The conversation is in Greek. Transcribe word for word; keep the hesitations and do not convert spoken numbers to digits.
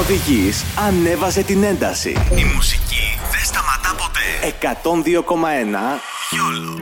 οδηγείς, ανέβασε την ένταση. Η μουσική δεν σταματά ποτέ. εκατόν δύο κόμμα ένα Γιόλο.